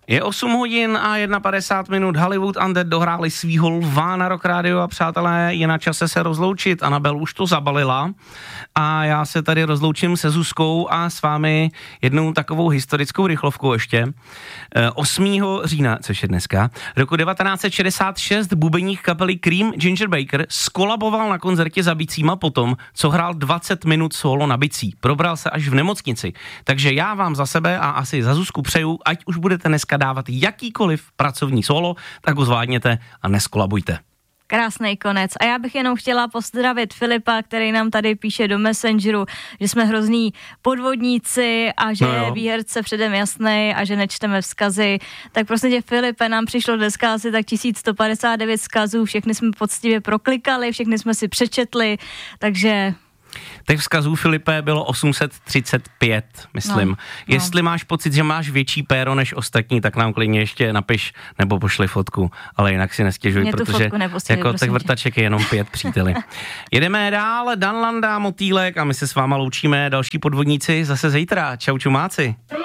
Je 8 hodin a 51 minut. Hollywood Undead dohráli svýho lva na Rock Radio a přátelé, je na čase se rozloučit. Anabel už to zabalila a já se tady rozloučím se Zuzkou a s vámi jednou takovou historickou rychlovkou ještě. 8. října, což je dneska, roku 1966 bubeník kapely Cream Ginger Baker skolaboval na koncertě za bicíma potom, co hrál 20 minut solo na bicí. Probral se až v nemocnici. Takže já vám za sebe a asi za Zuzku přeju, ať už budete dneska dávat jakýkoliv pracovní solo, tak ho zvládněte a neskolabujte. Krásný konec. A já bych jenom chtěla pozdravit Filipa, který nám tady píše do Messengeru, že jsme hrozný podvodníci a že je výherce předem jasný a že nečteme vzkazy. Tak prostě tě, Filipe, nám přišlo dneska asi tak 1159 vzkazů, všechny jsme poctivě proklikali, všechny jsme si přečetli, takže... Těch vzkazů, Filipe, bylo 835, myslím. No. Jestli máš pocit, že máš větší péro než ostatní, tak nám klidně ještě napiš nebo pošli fotku, ale jinak si nestěžuj, protože jako těch vrtaček je jenom 5, příteli. Jedeme dál, Dan Landa, Motýlek a my se s váma loučíme, další podvodníci zase zítra. Čau čumáci.